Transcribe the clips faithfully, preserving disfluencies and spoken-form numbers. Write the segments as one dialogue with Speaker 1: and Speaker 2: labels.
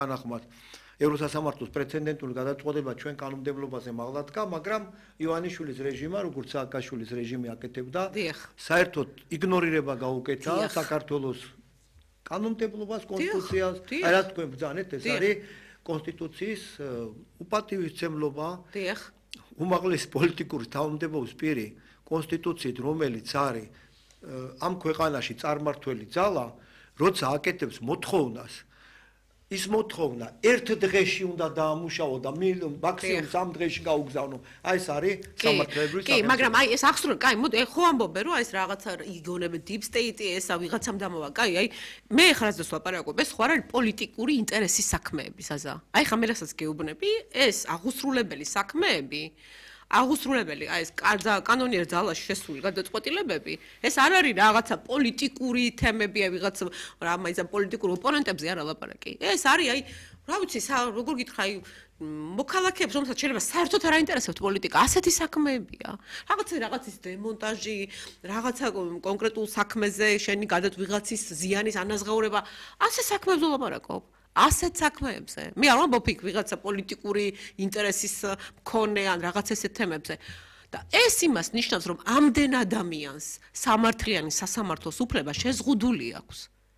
Speaker 1: თანახმად ევროსასამართლოს პრეცედენტული გადაწყვეტილება ჩვენ კანონმდებლობაზე მაღლა დგა, მაგრამ ივანიშვილის რეჟიმა, როგორც სააკაშვილის რეჟიმი აკეთებდა, საერთოდ იგნორირება გაუკეთა საქართველოს კანონმდებლობას, კონსტიტუციას, აი რა თქვენ ბრძანეთ, ეს არის კონსტიტუციის უპატივისცემლობა, უმაღლესი პოლიტიკური თავმდებობის პირი კონსტიტუციით, რომელიც არის ამ ქვეყანაში წარმართველი ძალა, როცა აკეთებს მოთხოვნას, ის მოთხოვნა ერთ დღეში უნდა დაამუშავო და მაქსიმუმ სამ დღეში გაუგზავნო. აი ეს არის სამართლებრივი
Speaker 2: კი, მაგრამ აი ეს ახსოვრო, კაი, მოდი, ხო ამბობენ, რომ აი ეს რაღაცა იგონებენ deep state-ი, ესა ვიღაცამ დამოვა. კაი, აი მე ეხლა რას ლაპარაკობ, ეს ხო არ არის პოლიტიკური ინტერესის საქმეები, საზა. აი ხა მე რასაც გეუბნები, ეს აღუსრულებელი საქმეები აღუსრულებელი, აი ეს კანონიერ ძალაში შესული გადაწყვეტილებები, ეს არ არის რაღაცა პოლიტიკური თემები, აი ვიღაც რა მაინც პოლიტიკურ ოპონენტებზე არ ალაპარაკი. ეს არის აი, რა ვიცი, როგორ გითხრა, აი მოქალაქეებს, რომელსაც შეიძლება საერთოდ არ აინტერესებთ პოლიტიკა, ასეთი საქმეებია. რაღაცა რაღაცის დემონტაჟი, რაღაცა კონკრეტულ საქმეზე შენი გადად ვიღაცის ზიანის ანაზღაურება, ასე საქმეებზე ლაპარაკობ. ასეთ საქმეებზე. მე არ ვამბობ იქ ვიღაცა პოლიტიკური ინტერესის მქონე ან რაღაც ესეთ თემებზე. და ეს იმას ნიშნავს, რომ ამდენ ადამიანს სამართლიანი სასამართლოს უფლება შეზღუდული აქვს.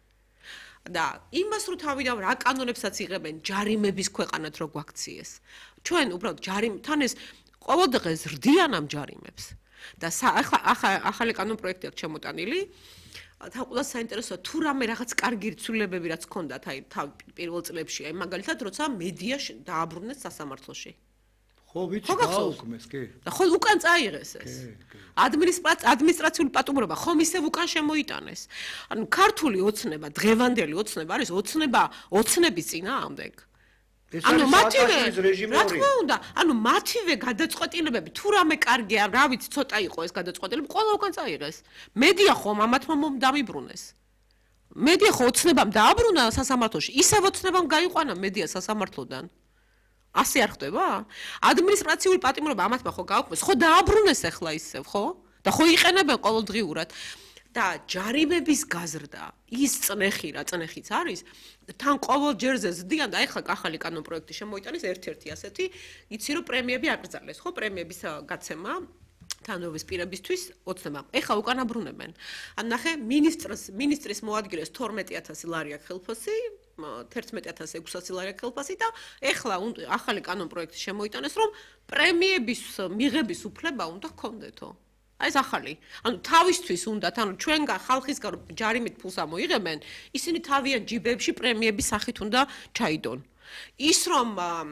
Speaker 2: და იმას რო თავიდან რა კანონებსაც იღებენ ჯარიმების ქვეყანად რო გვაქციეს. ჩვენ უბრალოდ ჯარიმ თან ეს ყოველდღე ზრდიან ამ ჯარიმებს. და ახლა ახალი კანონ პროექტი აქვს შემოტანილი. თან ყველა საინტერესოა თუ რამე რაღაც კარგი რცულებები რაც ჰქონდათ აი პირველ წლებში აი მაგალითად როცა მედია დააბრუნეს სასამართლოში
Speaker 1: ხო ვიცი გაუქმეს კი
Speaker 2: და ხო უკან წაიღეს ეს ადმინისტრაციული პატიმრობა ხომ ისევ უკან შემოიტანეს ანუ ქართული ოცნება დღევანდელი ოცნება არის ოცნება ოცნების წინააღმდეგ ანუ მათივე რა თქმა უნდა ანუ მათივე გადაწყვეტილებები თუ რამე კარგია რა ვიცი ცოტა იყო ეს გადაწყვეტილება ყველა უკან წაიღეს მედია ხომ ამათმა დამიბრუნეს მედია ხო ოცნებამ დააბრუნა სასამართლოში ისევ ოცნებამ გაიყვანა მედია სასამართლოდან ასე არ ხდება ადმინისტრაციული პატიმრობა ამათმა ხო გააუქმეს ხო დააბრუნეს ახლა ისევ ხო და ხო იყენებენ ყოველდღიურად და ჯარიმების გაზრდა ის წნეხი რა წნეხიც არის თან ყოველ ჯერზე ზდიან და ეხლა ახალი კანონ პროექტი შემოიტანეს ერთ-ერთი ასეთი იცი რომ პრემიები აკრძალეს ხო პრემიების გაცემა თანობის პირებისთვის ოცნებამ ეხლა უკან აბრუნებენ ან ნახე მინისტრს მინისტრის მოადგილეს თორმეტი ათასი ლარი აქვს ხელფასი თერთმეტი ათასი ექვსასი ლარი აქვს ხელფასი და ეხლა ახალი კანონ პროექტი შემოიტანეს რომ პრემიების მიღების უფლება უნდა ჰქონდეთო აი ეს ახალი. ანუ თავისთვის უნდათ, ანუ ჩვენგან ხალხისგან ჯარიმით ფულს ამოიღებენ, ისინი თავიან ჯიბებში პრემიების სახით უნდა ჩაიდონ. ის რომ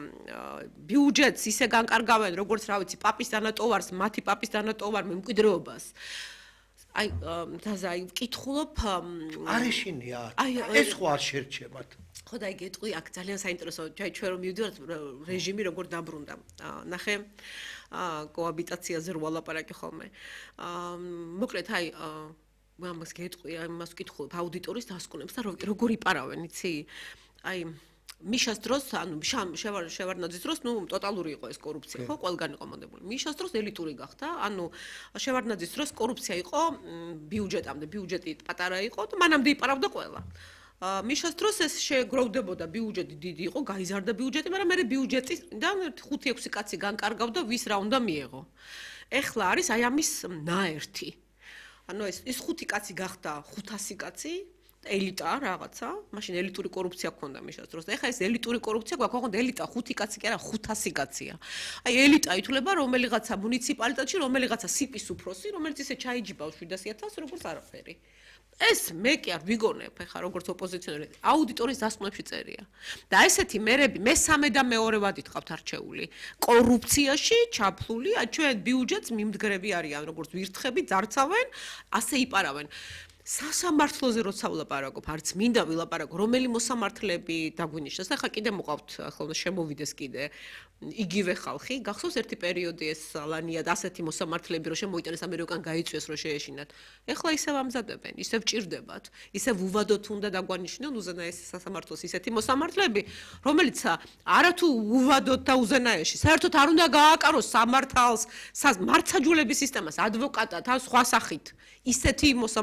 Speaker 2: ბიუჯეტს ისე განკარგავენ, როგორც რა ვიცი, პაპის დანატოვარს, მათი პაპის დანატოვარ მემკვიდრეობას. აი, დაზა, აი, ვკითხულობ
Speaker 1: არ ეშინია. ეს ხო არ შერჩებათ.
Speaker 2: ხო და აი გეტყვი, აქ ძალიან საინტერესო, ჩვენ რომ მივდივართ რეჟიმი როგორ დაბრუნდა. ნახე კოაბიტაციაზე რო ვალაპარაკი ხოლმე. მოკლედ აი ამას გეტყვი, ამას ვკითხულობ აუდიტორის დასკვნებს და როგორ იპარავენ, იცი? აი მიშას დროს, ანუ შევარდნაძის დროს, ნუ ტოტალური იყო ეს კორუფცია, ხო, ყველგან იყო მომდებული. მიშას დროს ელიტური გახდა, ანუ შევარდნაძის დროს კორუფცია იყო ბიუჯეტამდე, ბიუჯეტი პატარა იყო და მანამდე იპარავდა ყველა. მიშას დროს ეს შეგროვდებოდა ბიუჯეტი დიდი იყო, გაიზარდა ბიუჯეტი, მაგრამ მე ბიუჯეტიდან ხუთი ექვსი კაცი განკარგავდა, ვის რა უნდა მიეღო. ეხლა არის აი ამის ნაერთი. ანუ ეს ის ხუთი კაცი გახდა ხუთასი კაცი. ელიტა რაღაცა, მაშინ ელიტური კორუფცია გქონდა მიშას დროს. ეხლა ეს ელიტური კორუფცია გვაქვს, ოღონდ ელიტა ხუთი კაცი კი არა, ხუთასი კაცია. აი ელიტა ითვლება რომელიღაცა მუნიციპალიტეტში, რომელიღაცა სიპის უფროსი, რომელიც ისე ჩაიჯიბავს შვიდასი ათასს, როგორც არაფერი. ეს მე კი არ ვიგონებ, ეხლა როგორც ოპოზიციონერი, აუდიტორის დასკვნებში წერია. და ესეთი მერები მესამე და მეორე ვადით ყავთ არჩეული. კორუფციაში ჩაფლული, ჩვენ ბიუჯეტს მიმდგრები არიან, როგორც ვირთხები, ძარცავენ, ასე იპარავენ. სასამართლოზე როცა ვლაპარაკობ, არც მინდა ვილაპარაკო, რომელი მოსამართლეები დაგვინიშნეს. ახლა კიდე მოყავთ, ახლა შემოვიდეს კიდე იგივე ხალხი. გახსოვს ერთი პერიოდი ეს ალანიად ასეთი მოსამართლეები რო შემოიტანეს ამერიკან გაიწვიეს რო შეეშინათ. ეხლა ისევ ამზადებენ, ისევ ჭირდებათ, ისევ უვადოთ უნდა დაგვანიშნონ უზენაესი სასამართლოს ისეთი მოსამართლეები, რომელიც არათუ უვადოთ და უზენაეში, საერთოდ არ უნდა გააკაროს სამართალს, მართლმსაჯულების სისტემას, ადვოკატად ან სხვა სახით. ისეთი მოსამართლეები და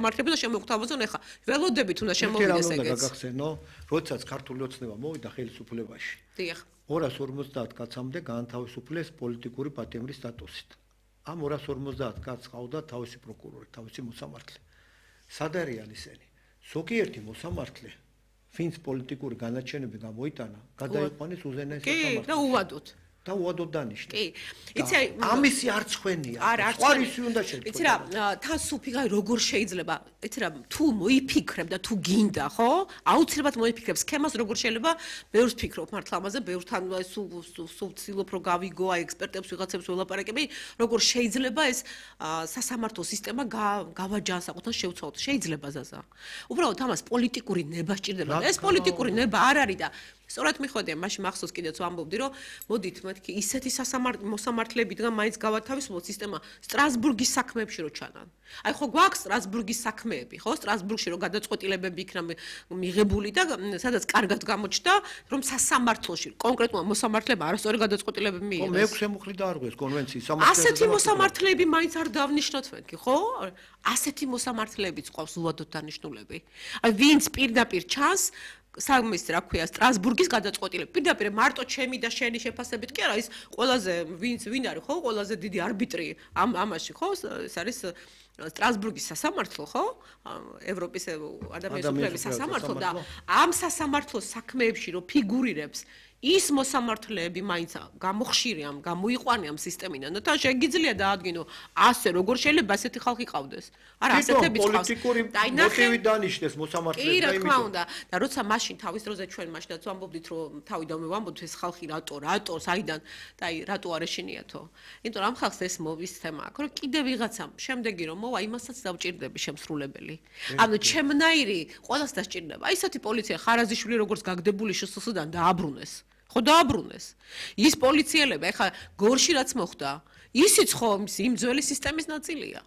Speaker 2: შემოგთავაზონ ეხა ველოდებით უნდა შემოვიდეს ეგეც.
Speaker 1: რა გახსენო, როდესაც ქართული ოცნება მოვიდა ხელისუფლებაში.
Speaker 2: დიახ.
Speaker 1: ორას ორმოცდაათ კაცამდე გაანთავისუფლეს პოლიტიკური პატიმრის სტატუსით. ამ ორას ორმოცდაათ კაცს ყავდა თავისი პროკურორი, თავისი მოსამართლე. სად არიან ისინი? ზოგიერთი მოსამართლე, ვინც პოლიტიკური განაჩენები გამოიტანა, გადაიყვანეს უზენაეს
Speaker 2: კი,
Speaker 1: მოსამართლეს.
Speaker 2: და უვადოდ.
Speaker 1: და უადოდ დანიშნეს.
Speaker 2: კი. იცი აი
Speaker 1: ამისი არც ხვენია.
Speaker 2: არა, არც
Speaker 1: ხვარისი უნდა შეჭრა.
Speaker 2: იცი რა, თან სუფიგა როგორ შეიძლება, იცი რა, თუ მოიფიქრებ და თუ გინდა, ხო? აუცილებლად მოიფიქრებ სქემას როგორ შეიძლება, ბევრს ფიქრობ მართლა ამაზე, ბევრთან სულ სულ ცდილობ რომ გავიგო აი ექსპერტებს ვიღაცებს ველაპარაკები, როგორ შეიძლება ეს სასამართლო სისტემა გავაჯანსაღოთ ან შევცვალოთ. შეიძლება ზაზა. უბრალოდ ამას პოლიტიკური ნება სჭირდება. ეს პოლიტიკური ნება არ არის და სწორად მიხვედია, მაშინ მახსოვს კიდეც ვამბობდი, რომ მოდით მეთქი ისეთი მოსამართლებიდან მაინც გავათავისუფლოთ სისტემა სტრასბურგის საქმეებში რო ჩანან. აი ხო გვაქვს სტრასბურგის საქმეები, ხო? სტრასბურგში რო გადაწყვეტილებები იქნა მიღებული და სადაც კარგად გამოჩნდა, რომ სასამართლოში კონკრეტულად მოსამართლებმა არასწორი გადაწყვეტილებები მიიღეს.
Speaker 1: ხო, მეექვსე მუხლი დაარღვიეს კონვენციის სამართლებრივი.
Speaker 2: ასეთი მოსამართლეები მაინც არ დავნიშნოთ მეთქი, ხო? ასეთი მოსამართლეებიც ყავს უვადოდ დანიშნულები. აი ვინც პირდაპირ ჩანს სამის რა ქვია სტრასბურგის გადაწყვეტილება. პირდაპირ მარტო ჩემი და შენი შეფასებით კი არა, ის ყველაზე ვინც ვინ არის ხო, ყველაზე დიდი არბიტრი ამ ამაში ხო, ეს არის სტრასბურგის სასამართლო ხო? ევროპის ადამიანის უფლებების სასამართლო და ამ სასამართლოს საქმეებში რო ფიგურირებს ის მოსამართლეები მაინც გამოხშირია, გამოიყვანია სისტემიდან და თან შეგიძლია დაადგინო ასე როგორ შეიძლება ასეთი ხალხი ყავდეს. არა, ასეთებიც ყავს.
Speaker 1: პოლიტიკური მოტივი დანიშნეს მოსამართლეებს
Speaker 2: და იმით. კი, რა თქმა უნდა. და როცა მაშინ თავის დროზე ჩვენ მაშინაც ვამბობდით, რომ თავიდანვე ვამბობთ ეს ხალხი რატო, რატო, საიდან და აი რატო არ ეშინიათო. იმიტომ რომ ამ ხალხს ეს მოვისცემა აქვს, რომ კიდე ვიღაცამ შემდეგი რომ მოვა, იმასაც დავჭირდები შემსრულებელი. ანუ ჩემნაირი ყველას დასჭირდება. აი ესეთი პოლიცია ხარაზიშვილი როგორც გაგდებული შსს-დან დააბრუნეს. ხო დააბრუნეს. ის პოლიციელები, ეხლა გორში რაც მოხდა, ისიც ხო იმ ძველი სისტემის ნაწილია.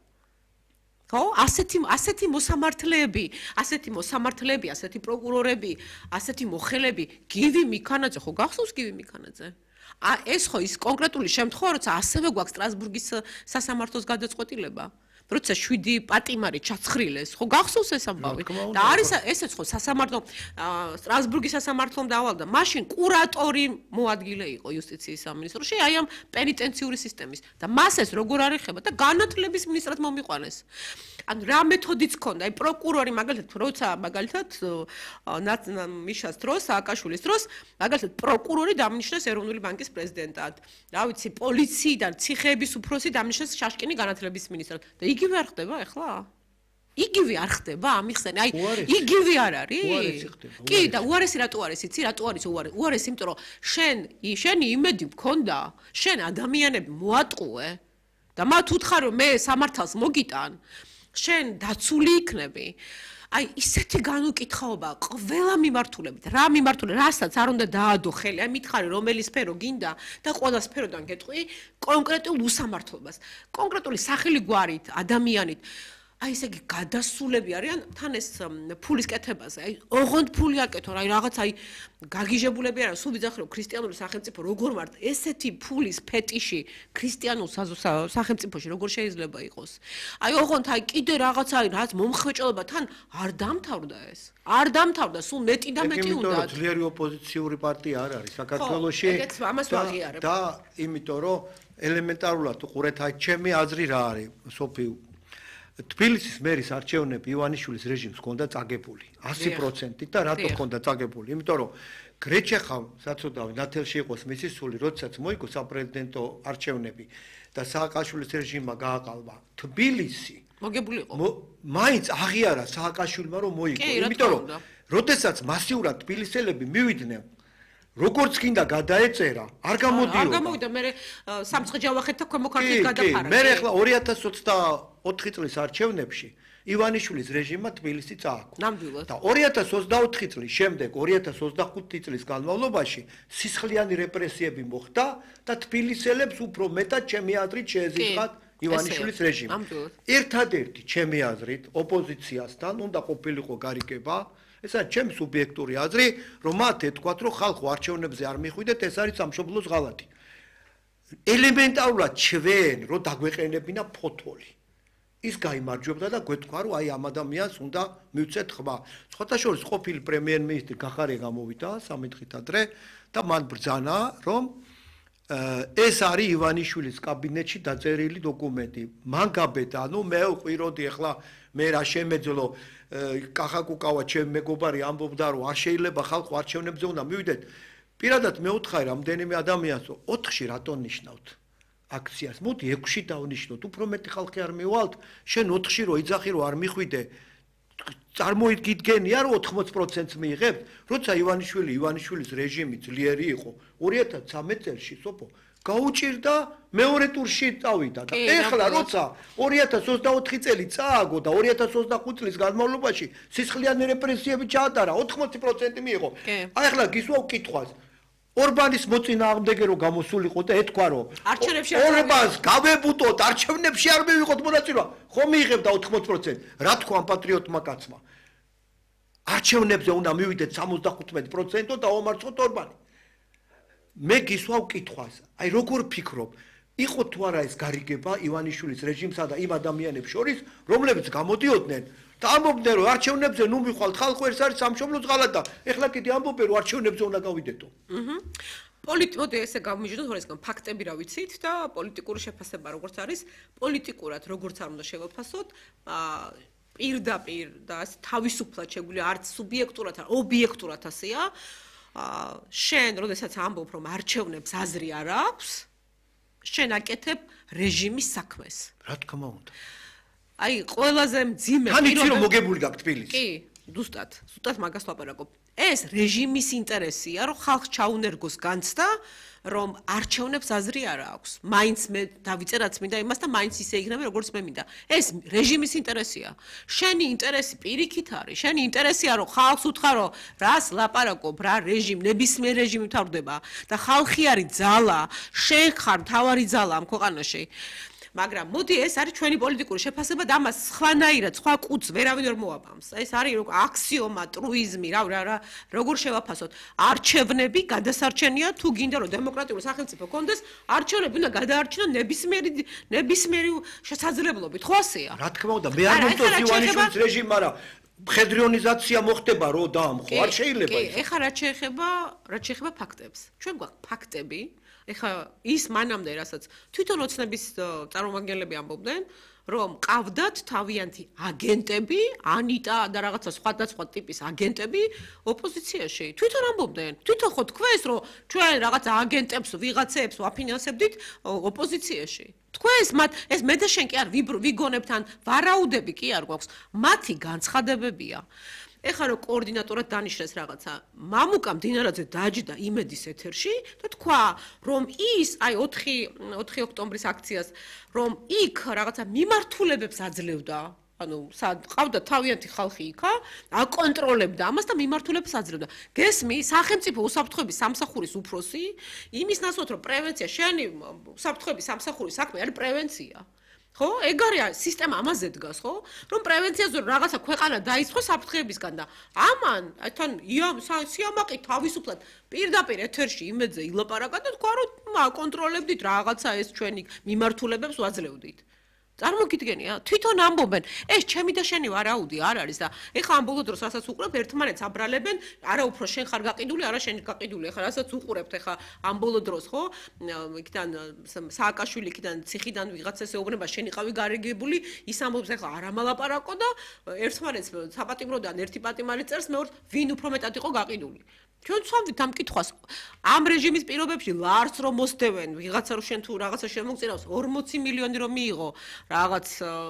Speaker 2: ხო? ასეთი ასეთი მოსამართლეები, ასეთი მოსამართლეები, ასეთი პროკურორები, ასეთი მოხელები, გივი მიქანაძე, ხო გახსოვს გივი მიქანაძე? ა ეს ხო ის კონკრეტული შემთხვევა, როცა ასევე გვაქვს სტრასბურგის სასამართლოს გადაწყვეტილება. როცა შვიდი პატიმარი ჩაცხრილეს, ხო გახსოვს ეს ამბავი? და არის ესეც ხო სასამართლო სტრასბურგის სასამართლომ დავალდა. მაშინ კურატორი მოადგილე იყო იუსტიციის სამინისტროში, აი ამ პენიტენციური სისტემის და მას ეს როგორ არ ეხება და განათლების მინისტრად მომიყვანეს. ანუ რა მეთოდიც ქონდა, აი პროკურორი მაგალითად როცა მაგალითად მიშას დროს, სააკაშვილის დროს, მაგალითად პროკურორი დამნიშნეს ეროვნული ბანკის პრეზიდენტად. რა ვიცი, პოლიციიდან ციხეების უფროსი დამნიშნეს შაშკინი განათლების მინისტრად. და იგივე არ ხდება ახლა? იგივე არ ხდება ამიხსენი, აი იგივე არ არის? კი, და უარესი რატო არის, იცი, რატო არის უარესი? უარესი, იმიტომ რომ შენ შენი იმედი მქონდა, შენ ადამიანები მოატყუე და მათ უთხარ რომ მე სამართალს მოგიტან, შენ დაცული იქნები. აი ისეთი განუკითხაობა ყველა მიმართულებით, რა მიმართულებით, რასაც არ უნდა დაადო ხელი, აი მითხარი რომელი სფერო გინდა და ყველა სფეროდან გეტყვი კონკრეტულ უსამართლობას, კონკრეტული სახელი გვარით, ადამიანით. აი ესე იგი გადასულები არიან თან ეს ფულის კეთებაზე. აი ოღონდ ფული აკეთონ, აი რაღაც აი გაგიჟებულები არიან, სულ ვიძახი რომ ქრისტიანული სახელმწიფო როგორ მართ ესეთი ფულის ფეტიში ქრისტიანულ სახელმწიფოში როგორ შეიძლება იყოს. აი ოღონდ აი კიდე რაღაც აი რაც მომხვეჭელობა თან არ დამთავრდა ეს. არ დამთავრდა, სულ მეტი და მეტი უნდა.
Speaker 1: იმიტომ რომ ძლიერი ოპოზიციური პარტია არ არის საქართველოში.
Speaker 2: ეგეც ამას ვაღიარებ.
Speaker 1: და იმიტომ რომ ელემენტარულად უყურეთ აი ჩემი აზრი რა არის, სოფი თბილისის მერის არჩევნები ივანიშვილის რეჟიმს ჰქონდა წაგებული ასი პროცენტით და რატო ჰქონდა წაგებული? იმიტომ რომ გრეჩეხავ საწოდავი ნათელში იყოს მისი სული, როდესაც მოიგო საპრეზიდენტო არჩევნები და სააკაშვილის რეჟიმმა გააყალბა თბილისი.
Speaker 2: მოგებული იყო.
Speaker 1: მაინც აღიარა სააკაშვილმა რომ მოიგო, იმიტომ რომ როდესაც მასიურად თბილისელები მივიდნენ როგორც კიდე გადაეწერა, არ გამოდიოდა.
Speaker 2: არ გამოვიდა, მე სამცხე-ჯავახეთთან ქვემო ქართლით გადაფარა.
Speaker 1: მე ახლა ორი ათას ოცდაოთხი წლის არჩევნებში ივანიშვილის რეჟიმმა თბილისი წააგო.
Speaker 2: ნამდვილად.
Speaker 1: და ორი ათას ოცდაოთხი წლის შემდეგ ორი ათას ოცდახუთი წლის განმავლობაში სისხლიანი რეპრესიები მოხდა და თბილისელებს უფრო მეტად ჩემი აზრით შეეზიწყათ ივანიშვილის რეჟიმი. ერთადერთი ჩემი აზრით ოპოზიციასთან უნდა ყოფილიყო გარიგება. ეს არის ჩემი სუბიექტური აზრი, რომ მათ ეთქვათ, რომ ხალხო არჩევნებზე არ მიხვიდეთ, ეს არის სამშობლოს ღალატი. ელემენტარულად ჩვენ, რომ დაგვეყენებინა ფოთოლი. ის გაიმარჯვებდა და გვეთქვა, რომ აი ამ ადამიანს უნდა მივცეთ ხმა. სხვათა შორის ყოფილი პრემიერ-მინისტრი გახარე გამოვიდა სამი დღით ადრე და მან ბრძანა, რომ ეს არის ივანიშვილის კაბინეტში დაწერილი დოკუმენტი. მან გაბედა, ანუ მე ვყვიროდი ახლა მე რა შემეძლო კახაკუკავა ჩემი მეგობარი ამბობდა, რომ არ შეიძლება ხალხო არჩევნებზე უნდა მივიდეთ. პირადად მეუთხარი რამდენიმე ადამიანს, რომ ოთხში რატო ნიშნავთ აქციას? მოდი ექვსში დავნიშნოთ, უფრო მეტი ხალხი არ მივალთ, შენ ოთხში რო იძახი რომ არ მიხვიდე, წარმოიდგენია რომ ოთხმოც პროცენტს მიიღებთ, როცა ივანიშვილი ივანიშვილის რეჟიმი ძლიერი იყო ორი ათას ცხრამეტ წელს სოფო გაუჭირდა მეორე ტურში წავიდა და ეხლა როცა ორი ათას ოცდაოთხი წელი წააგო და ორი ათას ოცდახუთი წლის განმავლობაში სისხლიანი რეპრესიები ჩაატარა ოთხმოცი პროცენტი მიიღო. აი ახლა გისვავ კითხვას. ორბანის მოწინააღმდეგე რო გამოსულიყო და ეთქვა რომ
Speaker 2: არჩევნებში
Speaker 1: ორბანს გავებუტოთ, არჩევნებში არ მივიღოთ მონაწილეობა, ხო მიიღებდა ოთხმოცი პროცენტი. რა თქვა ამ პატრიოტმა კაცმა? არჩევნებზე უნდა მივიდეთ სამოცდახუთმეტ პროცენტო და ავამარცხოთ ორბანი. მე გისვავ კითხვას, აი როგორ ფიქრობ, იყო თუ არა ეს გარიგება ივანიშვილის რეჟიმსა და იმ ადამიანებს შორის, რომლებიც გამოდიოდნენ და ამბობდნენ რომ არჩევნებზე ნუ მიხვალთ, ხალხო ეს არის სამშობლოს ღალატ და ეხლა კიდე ამბობენ რომ არჩევნებზე უნდა გავიდეთო.
Speaker 2: აჰა. პოლიტიკურად ესე გამიჟდოთ, რომ ეს ფაქტები რა ვიცით და პოლიტიკური შეფასება როგორც არის, პოლიტიკურად როგორც არ უნდა შევაფასოთ, აა პირდაპირ და თავისუფლად შეგვიძლია არც სუბიექტურად, ობიექტურად ასეა. შენ, როდესაც ამბობ, რომ არჩევნებს აზრი არ აქვს, შენ აკეთებ რეჟიმის საქმეს.
Speaker 1: რა თქმა უნდა.
Speaker 2: აი, ყველაზე მძიმე
Speaker 1: თან იცი რომ მოგებული გაქვს თბილისში.
Speaker 2: კი, ზუსტად, ზუსტად მაგას ვაპარაკობ. ეს რეჟიმის ინტერესია, რომ ხალხს ჩაუნერგოს განცდა, რომ არჩევნებს აზრი არ აქვს. მაინც მე დავიწერაც მინდა იმას და მაინც ისე იქნება, როგორც მე მინდა. ეს რეჟიმის ინტერესია. შენი ინტერესი პირიქით არის. შენი ინტერესია, რომ ხალხს უთხრა, რას ლაპარაკობ, რა რეჟიმ, ნებისმიერ რეჟიმი მთავრდება და ხალხი არის ძალა, შენ ხარ მთავარი ძალა ამ ქვეყანაში. მაგრამ მოდი ეს არის ჩვენი პოლიტიკური შეფასება და ამას სხვანაირად, სხვა კუც ვერავინ ვერ მოაბამს. ეს არის როგორ აქსიომა, ტრუიზმი, რა რა როგორ შევაფასოთ. არჩევნები გადასარჩენია თუ გინდა რომ დემოკრატიული სახელმწიფო კონდეს, არჩევნები უნდა გადაარჩინონ ნებისმიერი ნებისმიერი შესაძლებლობით. ხო ასეა?
Speaker 1: რა თქმა უნდა, მე არ მომწონს ივანიშვილის რეჟიმი, მაგრამ მხედრიონიზაცია მოხდება რო დაამხო, არ შეიძლება
Speaker 2: ის. კი, ეხლა რა შეეხება, რა შეეხება ფაქტებს. ჩვენ გვაქვს ფაქტები. ეხლა ის მანამდე, რასაც თვითონ ოცნების წარმომადგენლები ამბობდნენ, რომ ყავდათ თავიანთი აგენტები, ანიტა და რაღაცა სხვადასხვა ტიპის აგენტები ოპოზიციაში. თვითონ ამბობდნენ, თვითონ ხო თქვენს, რომ ჩვენ რაღაც აგენტებს, ვიღაცებს ვაფინანსებდით ოპოზიციაში. თქვენს მათ ეს მე და შენ კი არ ვიგონებთ ან ვარაუდები კი არ გვაქვს, მათი განცხადებებია. ეხლა რო კოორდინატორად დანიშნეს რაღაცა, მამუკა მდინარაძე დაჯდა იმედის ეთერში და თქვა, რომ ის, აი ოთხი ოქტომბრის აქციას, რომ იქ რაღაცა მიმართულებებს აძლევდა, ანუ ყავდა თავიანთი ხალხი იქა, აკონტროლებდა ამას და მიმართულებას აძლევდა. გესმი, სახელმწიფო უსაფრთხოების სამსახურის უფროსი, იმის ნაცვლად, რომ პრევენცია, შენი უსაფრთხოების სამსახურის საქმე არის პრევენცია. ხო, ეგ არის სისტემა ამაზე დგას, ხო? რომ პრევენციაზე რაღაცა ქვეყანა დაიწყოს საფრთხეებისგან და ამან, თან სიამაყი თავისუფლად პირდაპირ ეთერში იმედზე ილაპარაკა და თქვა, რომ აკონტროლებდით რაღაცა ეს ჩვენი მიმართულებებს ვაძლევდით. წარმოგიდგენია? თვითონ ამბობენ, ეს ჩემი და შენი ვარაუდი არ არის და ეხლა ამ ბოლო დროს რასაც უყურებ, ერთმანეთს აბრალებენ, არა უფრო შენ ხარ გაყიდული, არა შენ გაყიდული. ეხლა რასაც უყურებთ, ეხლა ამ ბოლო დროს, ხო? იქიდან სააკაშვილი იქიდან ციხიდან ვიღაცას ეუბნება, შენ იყავი გარიგებული, ის ამბობს, ეხლა არ ამალაპარაკო და ერთმანეთს საპატიმროდან ერთი პატიმარი წერს, მეორე ვინ უფრო მეტად იყო გაყიდული. ჩვენ ვცვამდით ამ კითხვას. ამ რეჟიმის პირობებში ლარს რომ მოსდევენ, ვიღაცა რომ შენ თუ რაღაცა შემოგწირავს, ორმოცი მილიონი რომ მიიღო რაღაც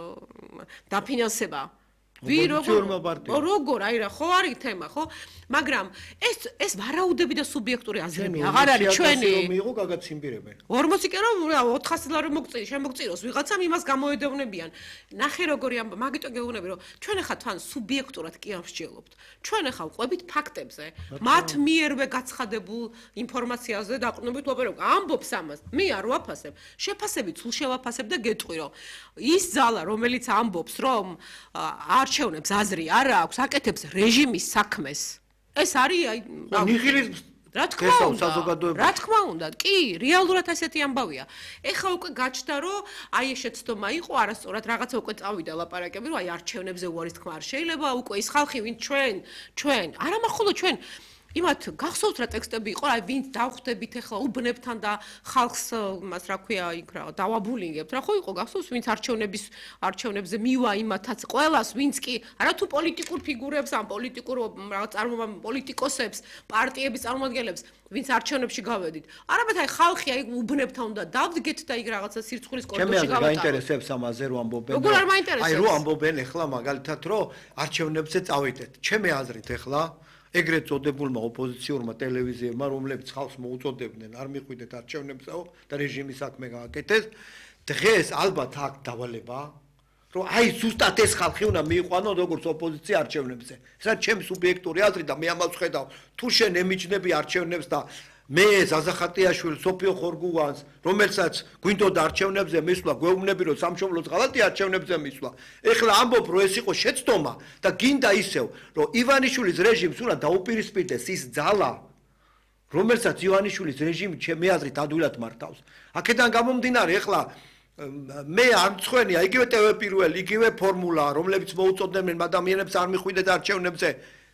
Speaker 2: დაფინანსება. ვი როგორ როგორ აი რა ხო არის თემა, ხო? მაგრამ ეს ეს ვარაუდები და სუბიექტური აზრები აღარ არის ჩვენი.
Speaker 1: რომ მიიღო გაგაციმბირებენ.
Speaker 2: ორმოცი კი რომ ოთხასი ლარი მოგწირი, შემოგწიროს ვიღაცამ იმას გამოედევნებიან. ნახე როგორი ამბა, მაგიტო გეუბნები რომ ჩვენ ახლა თან სუბიექტურად კი ამსჯელობთ. ჩვენ ახლა ვყვებით ფაქტებზე. მათ მიერვე გაცხადებულ ინფორმაციაზე დაყრდნობით ვაპარაკობ. ამბობს ამას. მე არ ვაფასებ. შეფასებით სულ შევაფასებ და გეტყვი რომ ის ძალა რომელიც ამბობს რომ არჩევნებს აზრი არ აქვს, აკეთებს რეჟიმის საქმეს. ეს არის აი
Speaker 1: ნიღილის
Speaker 2: რა თქმა უნდა, რა თქმა უნდა, კი, რეალურად ასეთი ამბავია. ეხლა უკვე გაჩნდა, რომ აი ეს შეცდომა იყო, არასწორად რაღაცა უკვე წავიდა ლაპარაკები, რომ აი არჩევნებზე უარის თქმა არ შეიძლება, უკვე ის ხალხი, ვინ ჩვენ, ჩვენ, არა მახოლოდ ჩვენ იმათ გახსოვთ რა ტექსტები იყო, აი ვინც დავხვდებით ახლა უბნებთან და ხალხს მას რა ქვია იქ რა დავაბულინგებთ, რა ხო იყო გახსოვს ვინც არჩევნების არჩევნებზე მივა იმათაც ყველას ვინც კი არა თუ პოლიტიკურ ფიგურებს ან პოლიტიკურ რა წარმომადგენლებს პოლიტიკოსებს, პარტიების წარმომადგენლებს ვინც არჩევნებში გავედით. არამედ აი ხალხი აი უბნებთან უნდა დავდგეთ და იქ რაღაცა სირცხვილის კორიდორში გავატაროთ.
Speaker 1: ჩემი გაინტერესებს ამაზე რო ამბობენ.
Speaker 2: როგორ არ მაინტერესებს?
Speaker 1: აი რო ამბობენ ახლა მაგალითად რომ არჩევნებზე წავიდეთ. ჩემი აზრით ახლა ეგრეთ წოდებულმა ოპოზიციურმა ტელევიზიებმა, რომლებიც ხალხს მოუწოდებდნენ, არ მიყვიდეთ არჩევნებსაო და რეჟიმის საქმე გააკეთეს, დღეს ალბათ აქ დავალება, რომ აი ზუსტად ეს ხალხი უნდა მიიყვანონ როგორც ოპოზიცია არჩევნებზე. ეს არის ჩემი სუბიექტური აზრი და მე ამას ვხედავ, თუ შენ ემიჯნები არჩევნებს და მე ზაზახატიაშვილი, სოფიო ხორგუვანს, რომელსაც გვინდოდა არჩევნებზე მისვლა, გვეუბნები რომ სამშობლოს ღალატი არჩევნებზე მისვლა. ეხლა ამბობ რომ ეს იყო შეცდომა და გინდა ისევ, რომ ივანიშვილის რეჟიმს უნდა დაუპირისპირდეს ის ძალა, რომელსაც ივანიშვილის რეჟიმი ჩემი აზრით ადვილად მართავს. აქედან გამომდინარე, ეხლა მე არ მწვენია იგივე ტევ პირველ, იგივე ფორმულა, რომლებიც მოუწოდებენ ადამიანებს არ მიხვიდეთ არჩევნებზე,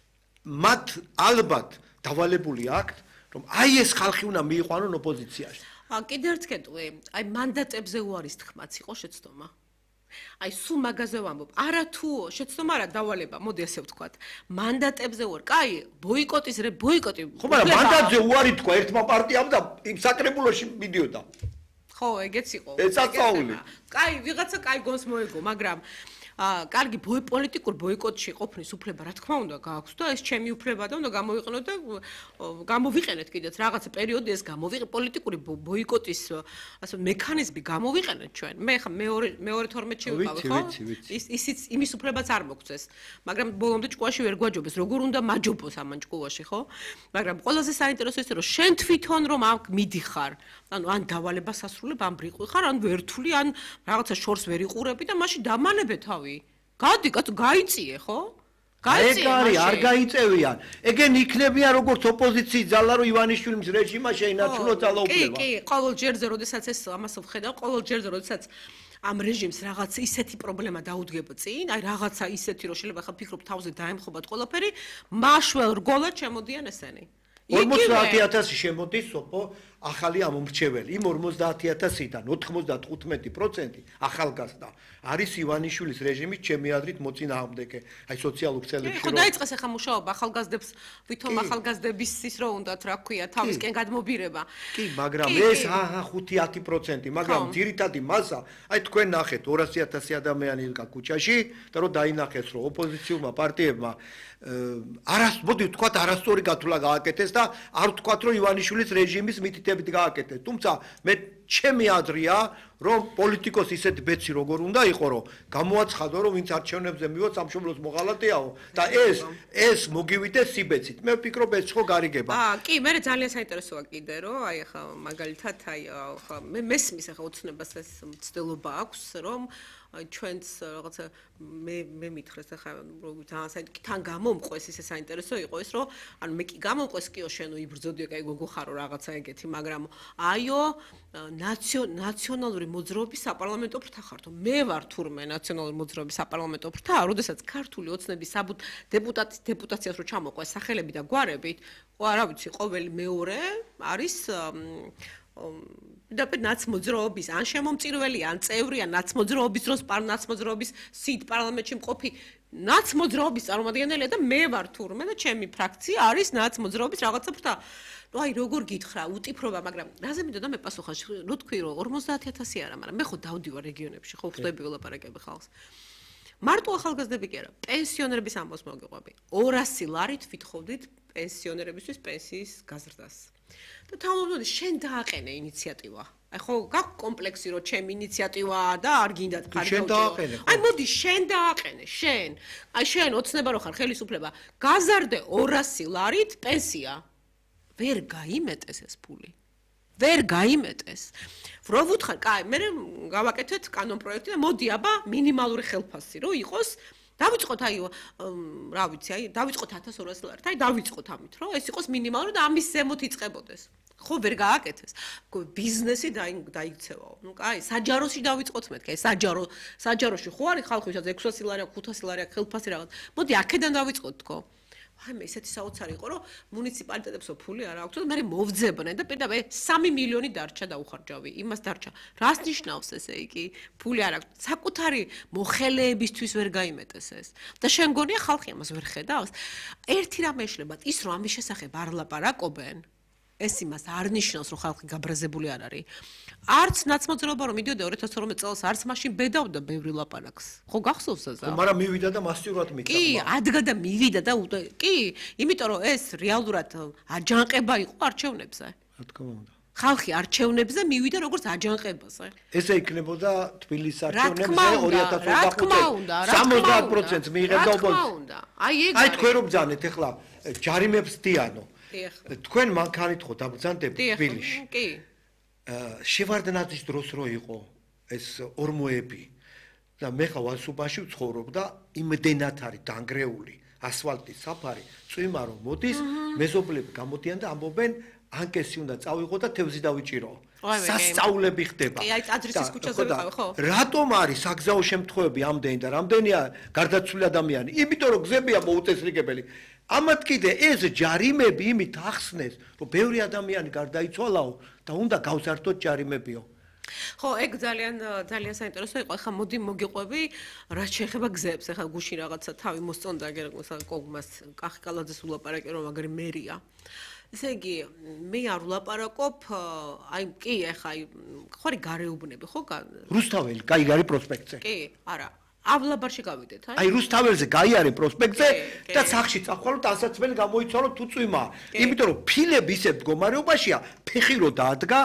Speaker 1: მათ ალბათ დავალებული აქვთ რომ აი ეს ხალხი უნდა მიიყვანონ ოპოზიციაში.
Speaker 2: აა კიდე ერთ კეთვი, აი მანდატებზე უარის თქმაც იყო შეცდომა. აი სულ მაგაზე ვამბობ. არა თუ შეცდომა არა დავალება, მოდი ასე ვთქვათ. მანდატებზე უარი. კაი, ბოიკოტის რე ბოიკოტი.
Speaker 1: ხო, მაგრამ მანდატზე უარი თქვა ერთმა პარტიამ და იმ საკრებულოში მიდიოდა.
Speaker 2: ხო, ეგეც იყო.
Speaker 1: ეცასწაული.
Speaker 2: კაი, ვიღაცა კაი გონს მოეგო, მაგრამ აა კარგი პოლიტიკურ ბოიკოტში ყოფნის უფლება რა თქმა უნდა გააქვს და ეს ჩემი უფლება და უნდა გამოვიყენოთ და გამოვიყენეთ კიდეც რაღაცა პერიოდი ეს გამოვიყენეთ პოლიტიკური ბოიკოტის ასე მექანიზმი გამოვიყენეთ ჩვენ. მე ხა მეორე მეორე თორმეტში ვიყავი ხო? ის ისიც იმის უფლებაც არ მოგწეს. მაგრამ ბოლომდე ჭკუაში ვერ გვაჯობეს. როგორ უნდა მაჯობოს ამან ჭკუაში ხო? მაგრამ ყველაზე საინტერესო ის რომ შენ თვითონ რომ აქ მიდიხარ, ანუ ან დავალება სასრულებ, ან ბრიყვი ხარ, ან ვერთული, ან რაღაცა შორს ვერ იყურები და მაშინ დამანებე თავი. გადი, კაცო, გაიწიე, ხო?
Speaker 1: გაიწიე. ეგარი არ გაიწევიან. ეგენ იქნებიან როგორც ოპოზიციის ძალა, რომ ივანიშვილის რეჟიმა შეინარჩუნოს ძალაუფლება.
Speaker 2: კი, კი, ყოველ ჯერზე, როდესაც ეს ამას ვხედავ, ყოველ ჯერზე, როდესაც ამ რეჟიმს რაღაც ისეთი პრობლემა დაუდგება წინ, აი რაღაცა ისეთი, რომ შეიძლება ხა ფიქრობ თავზე დაემხობათ ყველაფერი, მაშველ რგოლად შემოდიან ესენი.
Speaker 1: ორმოცდაათი ათასი შემოდის სოფო ახალი ამომრჩეველი. იმ ორმოცდაათი ათასიდან ოცდათხუთმეტი პროცენტი ახალგაზრდა არის ივანიშვილის რეჟიმის ჩემი აზრით მოწინააღმდეგე. აი სოციალურ ქსელებში
Speaker 2: რომ ხო დაიწყეს ახლა მუშაობა ახალგაზრდებს ვითომ ახალგაზრდების ის რო უნდათ რა ქვია თავისკენ გადმობირება.
Speaker 1: კი, მაგრამ ეს ხუთი ათი პროცენტი, მაგრამ ძირითადი მასა, აი თქვენ ნახეთ ორასი ათასი ადამიანი იდგა ქუჩაში და რომ დაინახეს რომ ოპოზიციურმა პარტიებმა არას მოდი ვთქვათ არასწორი გათვლა გააკეთეს და არ ვთქვათ რომ ივანიშვილის რეჟიმის მითითებით გააკეთეს. თუმცა მე ჩემი აზრია რომ პოლიტიკოს ისეთი ბეცი როგორ უნდა იყოს რომ გამოაცხადო რომ ვინც არჩევნებზე მივა სამშობლოს მოღალატეაო და ეს ეს მოგივიდეს სიბეცით. მე ვფიქრობ ეს ხო გარიგება.
Speaker 2: აა კი, მე ძალიან საინტერესოა კიდე რომ აი ხა მაგალითად აი ხა მე მესმის ხა ოცნებას ეს მცდელობა აქვს რომ ჩვენც რაღაცა მე მე მითხრეს ახლა რომ თან გამომყვეს ისე საინტერესო იყო ეს რომ ანუ მე კი გამომყვეს კიო შენო იბრძოდიო კაი გოგო ხარო რაღაცა ეგეთი მაგრამ აიო ნაციონალური მოძრაობის საპარლამენტო ფრთა ხართო მე ვარ თურმე ნაციონალური მოძრაობის საპარლამენტო ფრთა როდესაც ქართული ოცნების დეპუტატის დეპუტაციას რო ჩამოყვეს სახელები და გვარებით არა ვიცი ყოველი მეორე არის და ნაცმოძრაობის ან შემომწირველი ან წევრი ან ნაცმოძრაობის დროს ნაცმოძრაობის სიდ პარლამენტში მყოფი ნაცმოძრაობის წარმომადგენელია და მე ვარ თურმე და ჩემი ფრაქცია არის ნაცმოძრაობის რაღაცა ფრთა. ნუ აი როგორ გითხრა უტიფრობა, მაგრამ რაზე მინდოდა მე პასუხა რო თქვი რომ ორმოცდაათი ათასი არა, მაგრამ მე ხო დავდივარ რეგიონებში, ხო ხვდები ველაპარაკები ხალხს. მარტო ახალგაზრდები კი არა, პენსიონერების ამბავს მოგიყვები. ორასი ლარით ვითხოვდით პენსიონერებისთვის პენსიის გაზრდას. და თავმოდი შენ დააყენე ინიციატივა. აი ხო გაქვს კომპლექსი რომ ჩემი ინიციატივაა და არ გინდათ
Speaker 1: ხარ.
Speaker 2: აი მოდი შენ დააყენე, შენ. აი შენ ოცნება რო ხარ ხელისუფლება, გაზარდე ორასი ლარით პენსია. ვერ გაიმეტეს ეს ფული. ვერ გაიმეტეს. რო ვუთხარ, კაი, მე გავაკეთეთ კანონ პროექტი და მოდი აბა მინიმალური ხელფასი რო იყოს დავიწყოთ აი რა ვიცი აი დავიწყოთ ათას ორასი ლარით აი დავიწყოთ ამით რომ ეს იყოს მინიმალური და ამის ზემოთ იწყებოდეს ხო ვერ გააკეთეს ბიზნესი დაიქცევაო ნუ კაი საჯაროში დავიწყოთ მეთქე საჯარო საჯაროში ხო არის ხალხი ვისაც ექვსასი ლარი აქვს ხუთასი ლარი აქვს ხელფასი რაღაც მოდი აქედან დავიწყოთ თქო აი მე ესეთი საოცარი იყო რომ მუნიციპალიტეტებსო ფული არ აქვს და მე მოვძებნე და პირდაპირ სამი მილიონი დარჩა დაუხარჯავი იმას დარჩა რას ნიშნავს ესე იგი ფული არ აქვს საკუთარი მოხელეებისთვის ვერ გაიმეტეს ეს და შენ გონია ხალხი ამას ვერ ხედავს ერთი რამ ეშლებათ ის რომ ამის შესახებ არ ლაპარაკობენ ეს იმას არ ნიშნავს რომ ხალხი გაბრაზებული არ არის არც ნაცმოძრაობა რომ მიდიოდა ორი ათას ორმოცი წელს არც მაშინ ბედავდა ბევრი ლაპარაკს ხო გახსოვს ეს
Speaker 1: ხო მაგრამ მივიდა და მასიურად მიწა
Speaker 2: კი ადგა და მივიდა და კი იმიტომ რომ ეს რეალურად აჯანყება იყო არჩევნებზე
Speaker 1: რა თქმა უნდა
Speaker 2: ხალხი არჩევნებზე მივიდა როგორც აჯანყებაზე
Speaker 1: ესე იქნებოდა თბილისის არჩევნებზე ორი ათას ოცდახუთი სამოცდაათ პროცენტს მიიღებდა ოპოზიცია
Speaker 2: აი ეგ
Speaker 1: აი თქვენ რომ ბძანეთ ახლა ჯარიმებს დიანო თქვენ მანქანით ხო დაბრძანდებით თბილისში
Speaker 2: კი
Speaker 1: შევარდნაძის დროს რო იყო ეს ორმოები და მე ხა ვასუბაში ვცხოვრობ და იმდენად არის დანგრეული ასფალტის საფარი წვიმა რომ მოდის მეზობლები გამოდიან და ამბობენ ანკესი უნდა წავიღო და თევზი დავიჭირო სასწაულები ხდება
Speaker 2: კი აი ტაძრისის ქუჩაზე ვიყავ ხო
Speaker 1: რატომ არის საგზაო შემთხვევები ამდენი და რამდენია გარდაცვლილი ადამიანი იმიტომ რომ გზებია მოუწესრიგებელი ამათ კიდე ეს ჯარიმები იმით ახსნეს რომ ბევრი ადამიანი გარდაიცვალაო და უნდა გავზარდოთ ჯარიმებიო
Speaker 2: ხო ეგ ძალიან ძალიან საინტერესო იყო ახლა მოდი მოგიყვები რაც შეეხება გზებს ახლა გუშინ რაღაცა თავი მოსწონდა აგერ კოგმას კახიკალაძეს ულაპარაკე რომ მაგარი მერია ესე იგი მე არ ვლაპარაკობ აი კი ახლა აი ხარი გარეუბნები ხო
Speaker 1: რუსთაველი გაიგარი პროსპექტზე
Speaker 2: კი არა ავლაბარში გავიდეთ აი
Speaker 1: აი რუსთაველზე გაიარე პროსპექტზე და სახში წახვალოთ ასაცმელი გამოიცვალოთ თუ წვიმა იმიტომ რომ ფილები ისე მდგომარეობაშია ფეხი რო დაადგა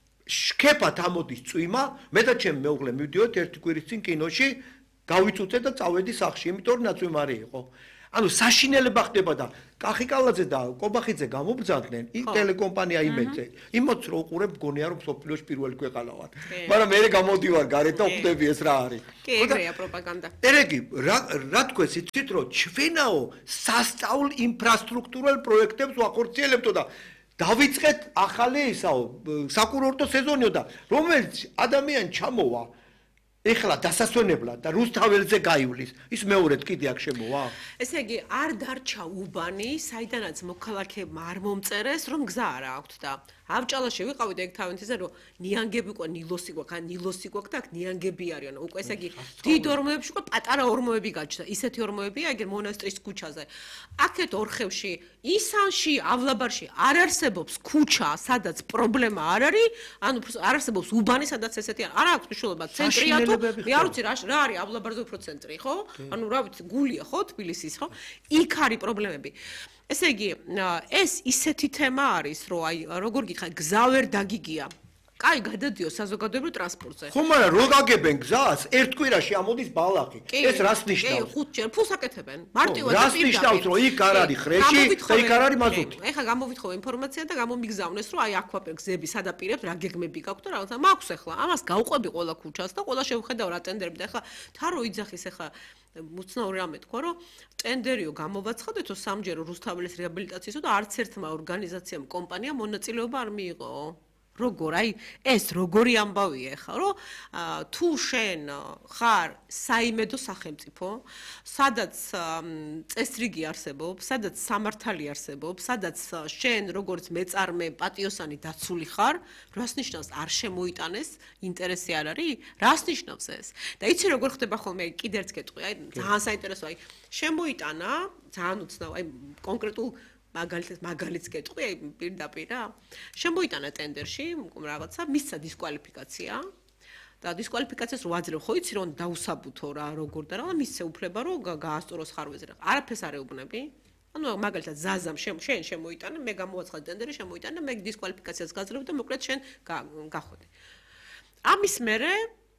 Speaker 1: შქეფად ამოდის წვიმა მე და ჩემი მეუღლე მივდიოთ ერთი კვირის წინ კინოში გავიწუწე და წავედი სახში იმიტომ რომ ნაწვიმარი იყო ანუ საშინელება ხდება და კახიკალაძე და კობახიძე გამობრძანდნენ იმ ტელეკომპანია იმედზე იმოც რო უყურებ გონია რომ სოფლიოში პირველი ქვეყანა ვარ მაგრამ მე გამოდივარ გარეთ და ვხვდები ეს რა არის
Speaker 2: კი ეგრეა პროპაგანდა
Speaker 1: ერეგი რა რა თქვენ იცით რომ ჩვენაო სასწაულ ინფრასტრუქტურულ პროექტებს ვახორციელებდო და დავიწყეთ ახალი ისაო საკურორტო სეზონიო და რომელიც ადამიანი ჩამოვა ეხლა დასასვენებლად და რუსთაველზე გაივლის ის მეორედ კიდე აქ შემოვა
Speaker 2: ესე იგი არ დარჩა უბანი საიდანაც მოქალაქეებმა არ მომწერეს რომ გზა არა აქვთ და ავჭალაში ვიყავით ეგ თავენთზე რომ ნიანგები ყო ნილოსი გვაქვს ან ნილოსი გვაქვს და აქ ნიანგები არიან უკვე ესე იგი დიდ ორმოებში ყო პატარა ორმოები გაჩნდა ისეთი ორმოებია ეგერ მონასტრის ქუჩაზე აქეთ ორხევში ისანში ავლაბარში არ არსებობს ქუჩა სადაც პრობლემა არ არის ანუ არ არსებობს უბანი სადაც ესეთი არ აქვს მნიშვნელობა ცენტრია თუ მე არ ვიცი რა რა არის ავლაბარზე უფრო ცენტრი ხო ანუ რა ვიცი გულია ხო თბილისის ხო იქ არის პრობლემები ესე იგი ეს ისეთი თემა არის რომ აი როგორ გიხარ გზა ვერ დაგიგია კაი გადადიო საზოგადოებრივ ტრანსპორტზე
Speaker 1: ხო მაგრამ რო გაგებენ გზას ერთ კვირაში ამოდის ბალახი ეს რას ნიშნავს
Speaker 2: კი ხუთჯერ ფულს აკეთებენ მარტივად
Speaker 1: რას ნიშნავს რომ იქ არ არის ხრეში და იქ არ არის მაზუტი
Speaker 2: ეხლა გამოვითხოვე ინფორმაცია და გამომიგზავნეს რომ აი აქვაფერ გზების სადაპირებს რა გეგმები გაქვს და რაღაცა მაქვს ეხლა ამას გავყვები ყველა ქუჩას და ყველა შევხედავ რა ტენდერები და ეხლა თარო იძახის ეხლა მუცნაური რამე თქვა რომ ტენდერიო გამოვაცხადეთო სამჯერ რუსთაველის რეაბილიტაციისო და არც ერთმა ორგანიზაციამ კომპანიამ მონაწილეობა არ მიიღო როგორ აი ეს როგორი ამბავია ხა რომ თუ შენ ხარ საიმედო სახელმწიფო სადაც წესრიგი არსებობს სადაც სამართალი არსებობს სადაც შენ როგორც მეწარმე პატიოსანი დაცული ხარ რას ნიშნავს არ შემოიტანეს ინტერესი არ არის რას ნიშნავს ეს და იცი როგორ ხდება ხოლმე კიდე ერთ გეტყვი აი ძალიან საინტერესო აი შემოიტანა ძალიან უცნაურ აი კონკრეტულ მაგალითად მაგალითს გეტყვი აი პირდაპირ რა შემოიტანა ტენდერში რაღაცა მისცა დისკვალიფიკაცია და დისკვალიფიკაციას რო აძლევ ხო იცი რომ დაუსაბუთო რა როგორ და რა მისცე უფლება რომ გაასწოროს ხარვეზე რა არაფერს არ ეუბნები ანუ მაგალითად ზაზამ შენ შემოიტანა მე გამოვაცხადე ტენდერი შემოიტანა მე დისკვალიფიკაციას გაძლევ და მოკლედ შენ გახვედი ამის მერე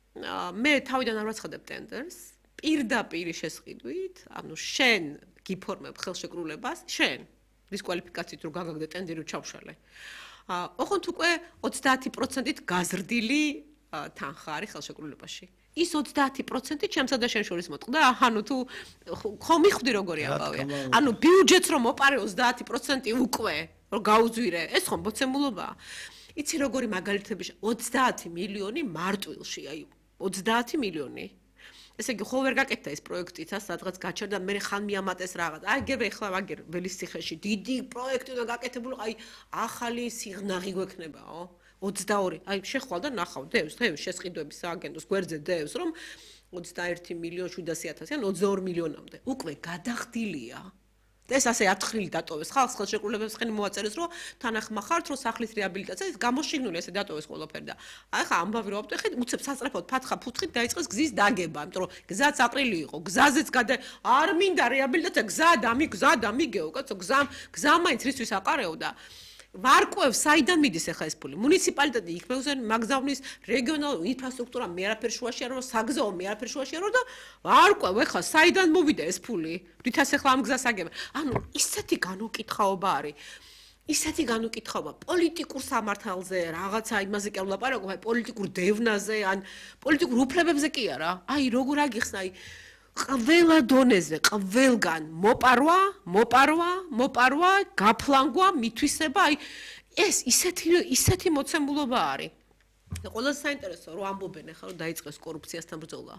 Speaker 2: მე თავიდან არ ვაცხადებ ტენდერს პირდაპირ შესყიდვით ანუ შენ გიფორმებ ხელშეკრულებას შენ დისკვალიფიკაციით რო გაგაგდე ტენდერი ჩავშალე. ოღონდ უკვე ოცდაათი პროცენტით გაზრდილი თანხა არის ხელშეკრულებაში. ის ოცდაათი პროცენტი ჩემსა და შენ შორის მოტყდა, ანუ თუ ხო მიხვდი როგორი ამბავია. ანუ ბიუჯეტს რომ მოპარე ოცდაათი პროცენტი უკვე, რომ გაუძვირე, ეს ხომ მოცემულობაა. იცი როგორი მაგალითები ოცდაათი მილიონი მარტვილში, აი ოცდაათი მილიონი. ესე იგი ხო ვერ გაკეთდა ეს პროექტიც, სადღაც გაჩერდა, მე ხან მიამატეს რაღაც. აი გერ ეხლა ვაგერ ველისციხეში დიდი პროექტი და გაკეთებული, აი ახალი სიღნაღი გვექნებაო. ოცდაორი. აი შეხვალ და ნახავ დევს, თევს შესყიდვების სააგენტოს გვერდზე დევს, რომ ოცდაერთი მილიონი შვიდასი ათასი ან ოცდაორი მილიონამდე. უკვე გადახდილია. და ეს ასე ათხრილი დატოვეს ხალხს ხელშეკრულებებს ხელი მოაწერეს, რომ თანახმახართ, რომ სახლის რეაბილიტაცია ის გამოშიგნული ესე დატოვეს ყველაფერი და აი ხა ამბავი რო ავტეხეთ, უცებ საწრაფოდ ფათხა ფუთხით დაიწყეს გზის დაგება, იმიტომ რომ გზაც აყრილი იყო, გზაზეც გადა არ მინდა რეაბილიტაცია, გზა დამი, გზა დამიგეო, კაცო, გზა გზა მაინც რისთვის აყარეო და ვარკვევს საიდან მიდის ახლა ეს ფული? მუნიციპალიტეტი იქმნებს მაგზავნის რეგიონალური ინფრასტრუქტურა მე არაფერ შუაში არ ვარ, საგზაო მე არაფერ შუაში არ ვარ და ვარკვევ ახლა საიდან მოვიდა ეს ფული? რითაც ახლა ამ გზას აგება? ანუ ისეთი განუკითხაობა არის. ისეთი განუკითხაობა პოლიტიკურ სამართალზე, რაღაცა იმაზე კი არ ვლაპარაკობ, აი პოლიტიკურ დევნაზე, ან პოლიტიკურ უფლებებზე კი არა. აი როგორ აგიხსნა, აი ყველა დონეზე, ყველგან მოპარვა, მოპარვა, მოპარვა, გაფლანგვა, მithვისება, აი ეს ისეთი ისეთი მოცემულობა არის. და ყველაზე საინტერესო რომ ამბობენ ახლა რომ დაიწყეს კორუფციასთან ბრძოლა.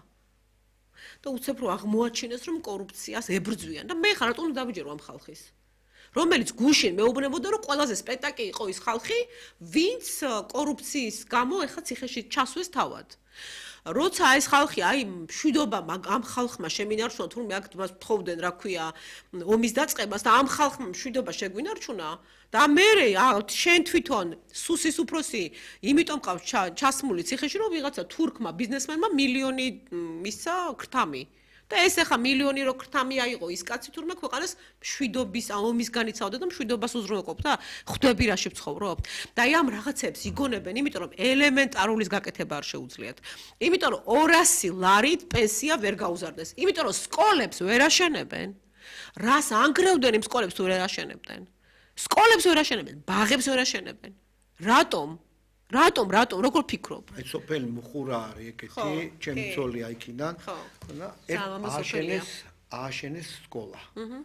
Speaker 2: და უცებ რომ აღმოაჩინეს რომ კორუფციას ებრძვიან და მე ხარ რატომ დავიჯერო ამ ხალხის? რომელიც გუშინ მეუბნებოდა რომ ყველაზე სპექტაკლი იყო ის ხალხი, ვინც კორუფციის გამო ახლა ციხეში ჩასვეს თავად. როცა ეს ხალხი აი მშვიდობა ამ ხალხმა შემინარჩუნა თურმე აქ მას თხოვდნენ რა ქვია ომის დაწყებას და ამ ხალხმა მშვიდობა შეგვინარჩუნა და მე შენ თვითონ სუსის უფროსი იმიტომ ყავს ჩასმული ციხეში რომ ვიღაცა თურქმა ბიზნესმენმა მილიონი მისცა ქრთამი და ეს ახლა მილიონი რო ქრთამი აიღო ის კაცი თურმე ქვეყანას მშვიდობის ომის განიცავდა და მშვიდობას უზრუნველყოფდა ხვდები რაში ვცხოვრობ და აი ამ რაღაცებს იგონებენ იმიტომ რომ ელემენტარულის გაკეთება არ შეუძლიათ იმიტომ რომ ორასი ლარით პენსია ვერ გაუზარდეს იმიტომ რომ სკოლებს ვერ აშენებენ რას ანგრევდნენ იმ სკოლებს თუ ვერ აშენებდნენ სკოლებს ვერ აშენებენ ბაღებს ვერ აშენებენ რატომ რატომ რატომ როგორ ფიქრობ?
Speaker 1: აი სოფელი მუხურა არის ეგეთი, ჩემი ძოლი აიქიდან. ხო. და ააშენეს ააშენეს სკოლა. აჰა.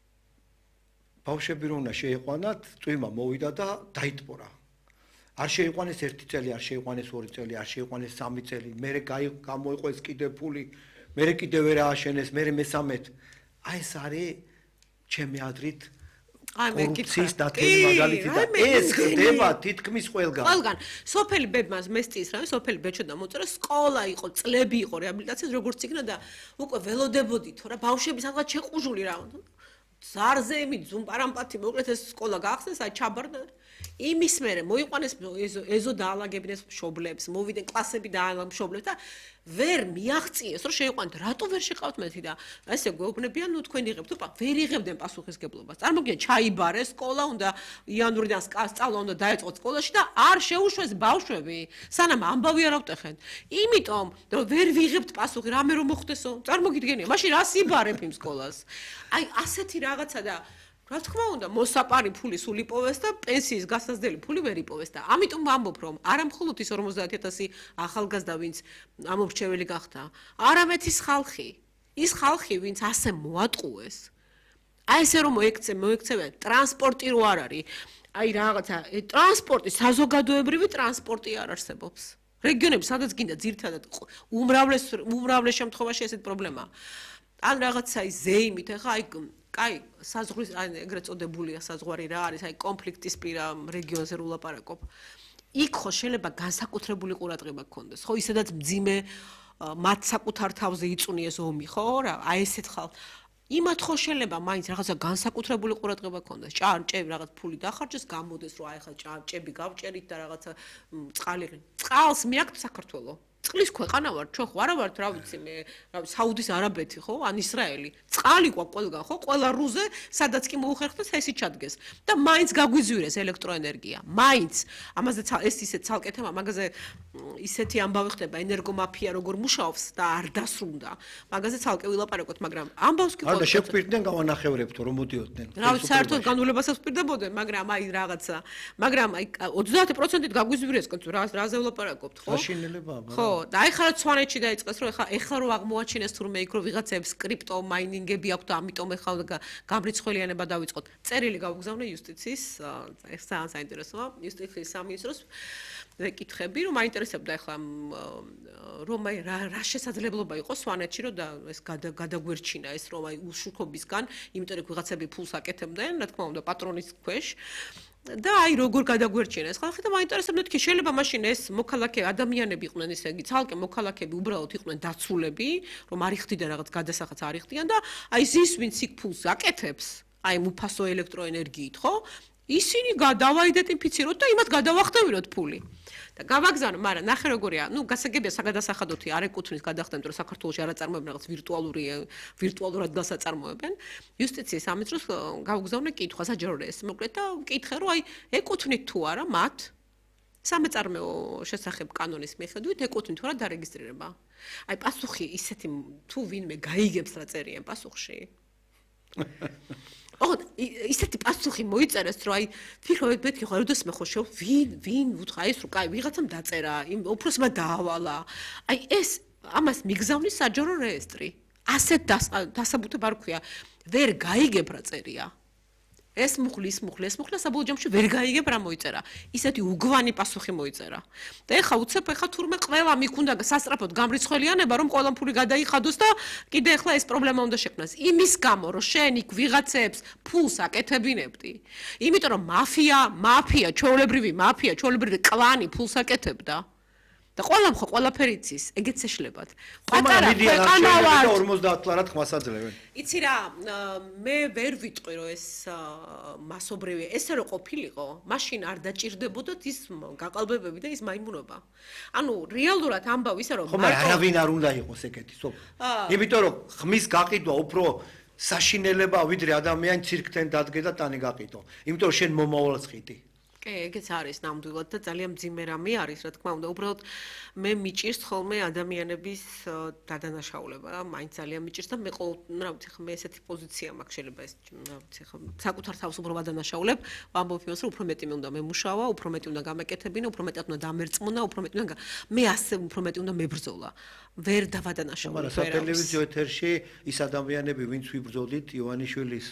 Speaker 1: ბავშვები რომ უნდა შეიყვანათ, წვიმა მოვიდა და დაიტბორა. არ შეიყვანეს ერთი წელი, არ შეიყვანეს ორი წელი, არ შეიყვანეს სამი წელი, მერე გამოიყვეს კიდე ფული, მერე კიდე ვერ ააშენეს, მერე მესამეთ. აი ეს არის ჩემი აზრით კორუფციის დათელი მაგალითი და ეს ხდება თითქმის ყველგან.
Speaker 2: ყველგან. სოფელი ბებმას მესწის რა, სოფელი ბეჭოდა მოწერა, სკოლა იყო, წლები იყო რეაბილიტაციას როგორც იქნა და უკვე ველოდებოდი თუ რა ბავშვები სადღაც შეყუჟული რა. ზარზე იმით ზუმპარამპათი მოკლედ ეს სკოლა გაახსნეს, აი ჩაბარდა. იმის მერე მოიყვანეს ეზო დაალაგებინეს მშობლებს, მოვიდნენ კლასები დაალაგებინეს მშობლებს და ვერ მიაღწიეს რომ შეიყვანეთ, რატო ვერ შეყავთ მეთი და ესე გვეუბნებიან, ნუ თქვენ იღებთ, უპა ვერ იღებდნენ პასუხისგებლობას. წარმოგიდგენთ, ჩაიბარეს სკოლა, უნდა იანვრიდან სწავლა უნდა დაეწყოთ სკოლაში და არ შეუშვეს ბავშვები, სანამ ამბავი არ ავტეხენ. იმიტომ რომ ვერ ვიღებთ პასუხი, რამე რომ მოხდესო, წარმოგიდგენია, მაშინ რას იბარებ იმ სკოლას? აი ასეთი რაღაცა და რა თქმა უნდა, მოსაპარი ფული სულ იპოვეს და პენსიის გასაზრდელი ფული ვერ იპოვეს და ამიტომ ვამბობ, რომ არა მხოლოდ ის ორმოცდაათი ათასი ახალგაზრდა, ვინც ამორჩეველი გახდა, არამედ ის ხალხი, ის ხალხი, ვინც ასე მოატყუეს. აი ესე რომ მოექცე, მოექცევენ, ტრანსპორტი რო არ არის. აი რაღაცა, ტრანსპორტი, საზოგადოებრივი ტრანსპორტი არ არსებობს. რეგიონები, სადაც გინდა ძირითადად უმრავლეს უმრავლეს შემთხვევაში ესეთ პრობლემაა. ან რაღაცა ის ზეიმით, ახლა აი კაი, საზღვრის აი ეგრეთ წოდებულია საზღვარი რა არის, აი კონფლიქტის პირა რეგიონზე რულაპარაკობ. იქ ხო შეიძლება განსაკუთრებული ყურადღება გქონდეს, ხო, ისედაც მძიმე მათ საკუთარ თავზე იწუნიეს ომი, ხო, რა, აი ესეთ ხალ. იმათ ხო შეიძლება მაინც რაღაცა განსაკუთრებული ყურადღება გქონდეს. ჭარჭები რაღაც ფული დახარჯეს, გამოდეს რომ აი ხა ჭარჭები გავჭერით და რაღაცა წყალი. წყალს მიაქვს საქართველოს. წყლის ქვეყანა ვარ, ჩვენ ხო არა ვართ, რა ვიცი მე, რა ვიცი, საუდის არაბეთი ხო, ან ისრაელი. წყალი ყვა ყველგან ხო, ყველა რუზე, სადაც კი მოუხერხდეს, ესე ჩადგეს. და მაინც გაგვიზვირეს ელექტროენერგია. მაინც. ამაზე ეს ისე ცალკე თემა, მაგაზე ისეთი ამბავი ხდება, ენერგომაფია როგორ მუშაობს და არ დასრულდა. მაგაზე ცალკე ვილაპარაკოთ, მაგრამ ამბავს კი
Speaker 1: ხო და შეგვპირდნენ გავანახევრებთო, რომ მოდიოდნენ.
Speaker 2: რა ვიცი, საერთოდ განულებას ვპირდებოდნენ, მაგრამ აი რაღაცა. მაგრამ აი ოცდაათი პროცენტით გაგვიზვირეს, რა რაზე ვილაპარაკობთ, ხო?
Speaker 1: საშინელებაა,
Speaker 2: ხო და აი ხარ სვანეთში დაიწყეს რომ ეხლა ეხლა რომ აღმოაჩინეს თურმე იქ რომ ვიღაცებს კრიპტო მაინინგები აქვს და ამიტომ ეხლა გამრიცხველიანება დავიწყოთ. წერილი გავგზავნე იუსტიციის, ეს ძალიან საინტერესოა, იუსტიციის სამინისტროს ვეკითხები, რომ მაინტერესებდა ეხლა რომ აი რა შესაძლებლობა იყოს სვანეთში რომ და ეს გადაგვერჩინა ეს რომ აი უშუქობისგან, იმიტომ რომ ვიღაცები ფულს აკეთებდნენ, რა თქმა უნდა პატრონის ქვეშ და აი როგორ გადაგვერჩინეს. ხალხი და მაინტერესებდა თქი შეიძლება მაშინ ეს მოქალაქე ადამიანები იყვნენ ესე იგი ცალკე მოქალაქეები უბრალოდ იყვნენ დაცულები რომ არ იხდიან რაღაც გადასახადს არ იხდიან და აი ის ვინც იქ ფულს აკეთებს აი მუფასო ელექტროენერგიით ხო ისინი გადავაიდენტიფიციროთ და იმათ გადავახტევინოთ ფული. და გავაგზავნო, მაგრამ ნახე როგორია, ну გასაგებია საგადასახადოთი არ ეკუთვნის გადახდეთ, რომ საქართველოში არ აწარმოებენ რაღაც ვირტუალური ვირტუალურად გასაწარმოებენ. იუსტიციის სამინისტროს გავგზავნე კითხვა საჯარო ეს მოკლედ და ვკითხე, რომ აი ეკუთვნით თუ არა მათ სამეწარმეო შესახებ კანონის მიხედვით ეკუთვნით თუ არა დარეგისტრირება. აი პასუხი ისეთი თუ ვინმე გაიგებს რა წერიან პასუხში. ოღონდ ისეთი პასუხი მოიწერეს რომ აი ფიქრობ მეთქი ხო როდესმე ხო შევ ვინ ვინ უთხრა ის რომ კაი ვიღაცამ დაწერა იმ უფროსმა დაავალა აი ეს ამას მიგზავნის საჯარო რეესტრი ასეთ დასაბუთებ არ ქვია ვერ გაიგებ რა წერია ეს მუხლი ის მუხლი ეს მუხლი საბოლოო ჯამში ვერ გაიგებ რა მოიწერა ისეთი უგვანი პასუხი მოიწერა და ეხა უცებ ეხა თურმე ყველა მიქუნდა სასწრაფოდ გამრიცხველიანება რომ ყველა ფული გადაიხადოს და კიდე ეხლა ეს პრობლემა უნდა შექმნას იმის გამო რომ შენ იქ ვიღაცებს ფულს აკეთებინებდი იმიტომ რომ მაფია მაფია ჩვეულებრივი მაფია ჩვეულებრივი კლანი ფულს აკეთებდა და ყველამ ხო ყველაფერი იცის, ეგეც ეშლებათ.
Speaker 1: პატარა ქვეყანა ვარ ორმოცდაათ ლარად ხმას აძლევენ.
Speaker 2: იცი რა, მე ვერ ვიტყვი რომ ეს მასობრივი, ესე რო ყოფილიყო, მაშინ არ დაჭირდებოდათ ის გაყალბებები და ის მაიმუნობა. ანუ რეალურად ამბავ ისა რომ
Speaker 1: ხო, მაგრამ არავინ არ უნდა იყოს ეგეთი, სულ. იმიტომ რომ ხმის გაყიდვა უფრო საშინელება ვიდრე ადამიანი ცირკთან დადგე და ტანი გაყიდო. იმიტომ რომ შენ მომავალს ხიდი.
Speaker 2: ეგეც არის ნამდვილად და ძალიან მძიმე რამე არის, რა თქმა უნდა, უბრალოდ მე მიჭირს ხოლმე ადამიანების დადანაშაულება, რა, მაინც ძალიან მიჭირს და მე ყოველ, რა ვიცი, ხა მე ესეთი პოზიცია მაქვს, შეიძლება ეს, რა ვიცი, ხა საკუთარ თავს უფრო ვადანაშაულებ, ვამბობ იმას, რომ უფრო მეტი მე უნდა მემუშავა, უფრო მეტი უნდა გამეკეთებინა, უფრო მეტად უნდა დამერწმუნა, უფრო მეტი უნდა მე ასე უფრო მეტი უნდა მებრძოლა. ვერ დავადანაშაულებ.
Speaker 1: მაგრამ სატელევიზიო ეთერში ის ადამიანები, ვინც ვიბრძოდით ივანიშვილის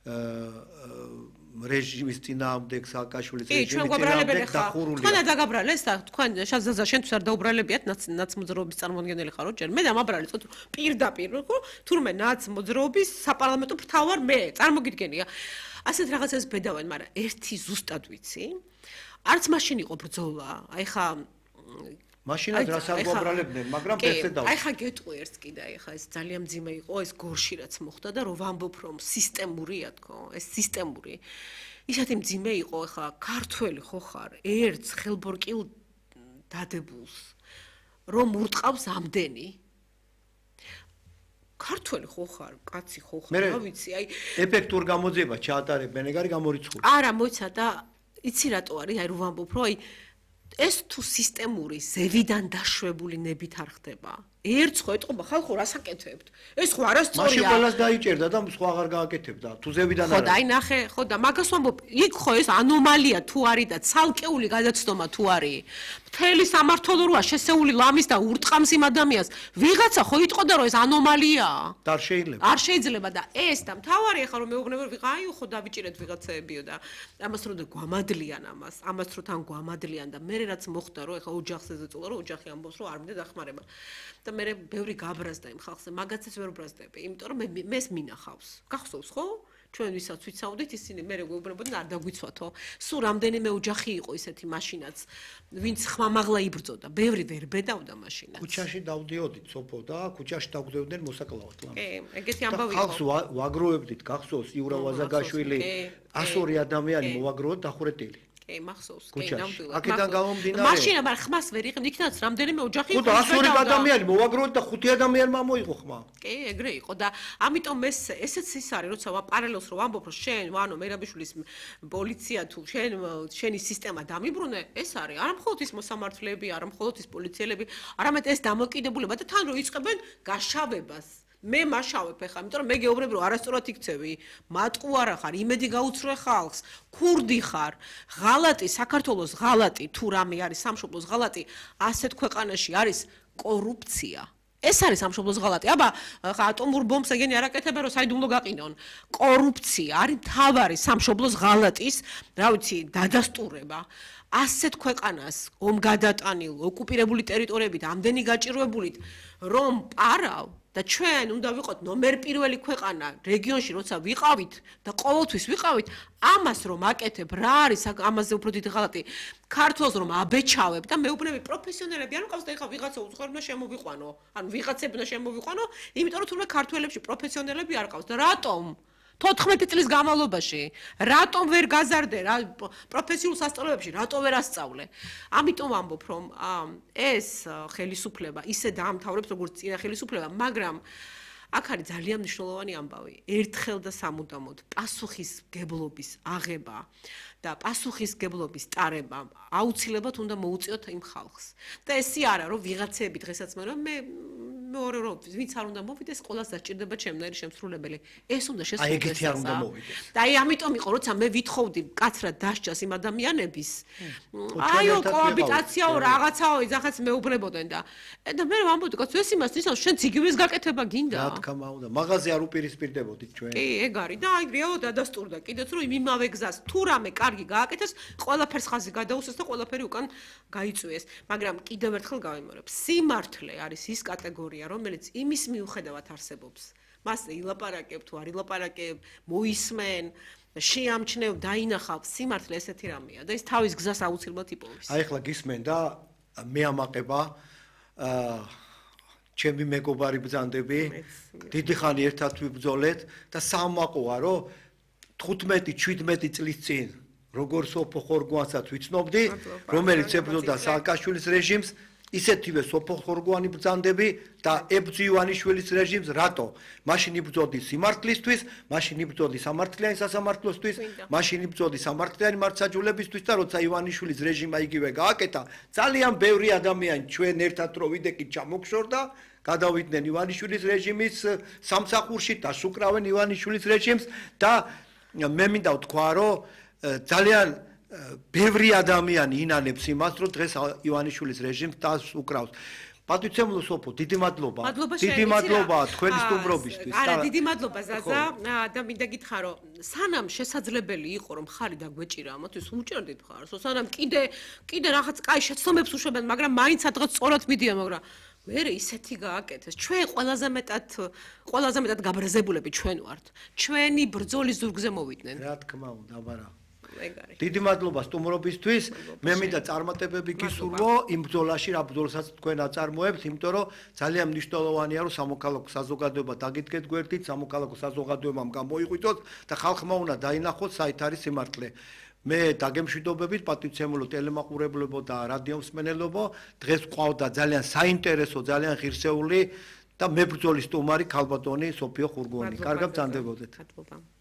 Speaker 1: რეჟიმის წინააღმდეგ სააკაშვილის რეჟიმის წინააღმდეგ დახურულია.
Speaker 2: თქვენ დაგაბრალეს და თქვენ შაზაზა შენთვის არ დაუბრალებიათ ნაცმოძრაობის წარმომადგენელი ხარო ჯერ მე დამაბრალეს თქო პირდაპირ ხო თურმე ნაცმოძრაობის საპარლამენტო მთავარ მე წარმოგიდგენია ასეთ რაღაცას ბედავენ მაგრამ ერთი ზუსტად ვიცი არც მაშინ იყო ბრძოლა აი ხა
Speaker 1: მაშინაც რას არ გვაბრალებდნენ, მაგრამ ესე დავს.
Speaker 2: აი ხა გეტყვი ერთს კიდე, აი ხა ეს ძალიან მძიმე იყო, ეს გორში რაც მოხდა და რომ ვამბობ რომ სისტემურია თქო, ეს სისტემური. ისეთი მძიმე იყო, ხა ქართველი ხო ხარ, ერთს ხელბორკილ დადებულს, რომ ურტყავს ამდენი. ქართველი ხო ხარ, კაცი ხო ხარ, რა ვიცი, აი
Speaker 1: ეფექტურ გამოძიებას ჩაატარებენ, ეგ არის გამორიცხული.
Speaker 2: არა, მოიცა და იცი რატო არის, აი რომ ვამბობ, რომ აი ეს თუ სისტემური ზევიდან დაშვებული ნებით არ ხდება. ერთს ხო ეტყობა ხალხო რას აკეთებთ? ეს ხო არასწორია.
Speaker 1: მაშინ ყველას დაიჭერდა და სხვა აღარ გააკეთებდა. თუ ზევიდან
Speaker 2: არა. ხო და აი ნახე, ხო და მაგას ვამბობ, იქ ხო ეს ანომალია თუ არის და ცალკეული გადაცდომა თუ არის. მთელი სამართლო როა შესეული ლამის და ურტყამს იმ ადამიანს. ვიღაცა ხო იტყოდა რომ ეს ანომალიაა.
Speaker 1: და არ შეიძლება.
Speaker 2: არ შეიძლება და ეს და მთავარი ახლა რომ მეუბნება ვიღა აი ხო დავიჭირეთ ვიღაცაებიო და ამას რომ გვამადლიან ამას, ამას რომ თან გვამადლიან და მე რაც მოხდა რომ ახლა ოჯახს ეძეწოლა რომ ოჯახი ამბობს რომ არ მინდა დახმარება. და მე ბევრი გაბრაზდა იმ ხალხზე, მაგაცაც ვერ ვბრაზდები, იმიტომ რომ მე მეს მინახავს. გახსოვს ხო? ჩვენ ვისაც ვიცავდით, ისინი მე გვეუბნებოდნენ არ დაგვიცვათო. სულ რამდენიმე ოჯახი იყო ისეთი მაშინაც, ვინც ხმამაღლა იბრძოდა, ბევრი ვერ ბედავდა მაშინაც.
Speaker 1: ქუჩაში დავდიოდით სოფო და ქუჩაში დაგვდევდნენ მოსაკლავად.
Speaker 2: კი, ეგეთი ამბავი იყო.
Speaker 1: ხალხს ვაგროვებდით, გახსოვს იურა ვაზაგაშვილი, ასორი ადამიანი მოვაგროვოთ დახურეტილი.
Speaker 2: კი, მახსოვს, კი, ნამდვილად.
Speaker 1: აქედან გამომდინარე.
Speaker 2: მაშინ aber ხმას ვერ იღებ, იქნაც რამდენიმე ოჯახი
Speaker 1: იყო. ხო და ასორი ადამიანი მოვაგროვოთ და ხუთი ადამიანმა მოიღო ხმა.
Speaker 2: კი, ეგრე იყო და ამიტომ ეს ესეც ის არის, როცა პარალელს რო ვამბობ, რომ შენ, ანუ მერაბიშვილის პოლიცია თუ შენ შენი სისტემა დამიბრუნე, ეს არის. არა მხოლოდ ის მოსამართლეები, არა მხოლოდ ის პოლიციელები, არამედ ეს დამოკიდებულება და თან რო იწყებენ გაშავებას. მე მაშავებ ახლა, იმიტომ რომ მე გეუბნები რომ არასწორად იქცევი, მატყუ არა ხარ, იმედი გაუცრე ხალხს, ქურდი ხარ, ღალატი საქართველოს ღალატი თუ რამე არის სამშობლოს ღალატი, ასეთ ქვეყანაში არის კორუფცია. ეს არის სამშობლოს ღალატი. აბა, ხა ატომურ ბომბს ეგენი არ აკეთებენ, რომ საიდუმლო გაყინონ. კორუფცია არის მთავარი სამშობლოს ღალატის, რა ვიცი, დადასტურება. ასეთ ქვეყანას ომგადატანილ, ოკუპირებული ტერიტორიებით, ამდენი გაჭირვებულით, რომ პარავ და ჩვენ უნდა ვიყოთ ნომერ პირველი ქვეყანა რეგიონში, როცა ვიყავით და ყოველთვის ვიყავით, ამას რომ აკეთებ, რა არის ამაზე უფრო დიდი ღალატი, ქართველს რომ აბეჩავებ და მეუბნები პროფესიონალები, ანუ ყავს და ეხა ვიღაცა უცხოელი უნდა შემოვიყვანო, ანუ ვიღაცები უნდა შემოვიყვანო, იმიტომ რომ თუნდაც ქართველებში პროფესიონალები არ ყავს და რატომ? თოთხმეტი წლის განმავლობაში რატომ ვერ გაზარდე რა პროფესიულ სასწავლებლებში რატომ ვერ ასწავლე ამიტომ ვამბობ რომ ეს ხელისუფლება ისე დაამთავრებს როგორც წინა ხელისუფლება მაგრამ აქ არის ძალიან მნიშვნელოვანი ამბავი ერთხელ და სამუდამოდ პასუხისგებლობის აღება და პასუხისგებლობის ტარება აუცილებლად უნდა მოუწიოთ იმ ხალხს და ესე არა რომ ვიღაცები დღესაც მე მე მეორე რომ ვინც არ უნდა მოვიდეს ყველას დასჭირდება ჩემნაირი შემსრულებელი ეს უნდა შესრულდეს
Speaker 1: აი ეგეთი არ უნდა მოვიდეს
Speaker 2: და აი ამიტომ იყო როცა მე ვითხოვდი კაცრად დასჯას იმ ადამიანების აიო კოაბიტაციაო რაღაცაო იზახაც მეუბნებოდნენ და და მე ვამბობდი კაცო ეს იმას ნიშნავს შენ ციგივეს გაკეთება გინდა
Speaker 1: რა თქმა უნდა მაღაზე არ უპირისპირდებოდით ჩვენ
Speaker 2: კი ეგ არის და აი რეალურად დადასტურდა კიდეც რომ იმავე გზას თუ რამე კარგი გააკეთეს ყველაფერს ხაზი გადაუსვეს და ყველაფერი უკან გაიწვიეს მაგრამ კიდევ ერთხელ გავიმეორებ სიმართლე არის ის კატეგორია რომელიც იმის მიუხედავად არსებობს. მას ილაპარაკებ თუ არ ილაპარაკებ, მოისმენ, შეამჩნევ, დაინახავ, სიმართლე ესეთი რამეა და ის თავის გზას აუცილებლად იპოვის.
Speaker 1: აი ახლა გისმენ და მე ამაყება აა ჩემი მეგობარი ბრძანდები, დიდი ხანი ერთად ვიბრძოლეთ და სამაყოა რომ თხუთმეტი შვიდმეტი წლის წინ როგორ სოფო ხორგვანსაც ვიცნობდი, რომელიც ებრძოდა სააკაშვილის რეჟიმს ისეთივე სოფო ხორგვანი ბრძანდები და ებრძი ივანიშვილის რეჟიმს რატო? მაშინ იბრძოდი სიმართლისთვის, მაშინ იბრძოდი სამართლიანი სასამართლოსთვის, მაშინ იბრძოდი სამართლიანი მართლმსაჯულებისთვის და როცა ივანიშვილის რეჟიმა იგივე გააკეთა, ძალიან ბევრი ადამიანი ჩვენ ერთად რო ვიდეკით ჩამოგშორდა, გადავიდნენ ივანიშვილის რეჟიმის სამსახურში და შუკრავენ ივანიშვილის რეჟიმს და მე მინდა ვთქვა, რომ ძალიან ბევრი ადამიანი ინანებს იმას, რომ დღეს ივანიშვილის რეჟიმს დას უკრავს. პატივცემულო სოფო, დიდი მადლობა. დიდი მადლობა თქვენი სტუმრობისთვის.
Speaker 2: არა, დიდი მადლობა ზაზა და მინდა გითხრა, რომ სანამ შესაძლებელი იყო, რომ ხარი დაგვეჭირა, ამათთვის უჭერდით ხარს, სანამ კიდე კიდე რაღაც კაი შეცდომებს უშვებენ, მაგრამ მაინც სადღაც სწორად მიდიან, მაგრამ მერე ისეთი გააკეთეს. ჩვენ ყველაზე მეტად ყველაზე მეტად გაბრაზებულები ჩვენ ვართ. ჩვენი ბრძოლის ზურგზე მოვიდნენ.
Speaker 1: რა თქმა უნდა, აბარა. დიდი მადლობა სტუმრობისთვის. მე მინდა წარმატებები გისურვო იმ ბრძოლაში, რა ბრძოლასაც თქვენ აწარმოებთ, იმიტომ რომ ძალიან მნიშვნელოვანია, რომ სამოქალაქო საზოგადოება დაგიდგეთ გვერდით, სამოქალაქო საზოგადოებამ გამოიღვიძოთ და ხალხმა უნდა დაინახოს საით არის სიმართლე. მე დაგემშვიდობებით პატივცემულო ტელემაყურებლებო და რადიომსმენელობო, დღეს ყავდა ძალიან საინტერესო, ძალიან ღირსეული და მებრძოლის სტუმარი ქალბატონი სოფიო ხურგოვანი. კარგად ბრძანდებოდეთ.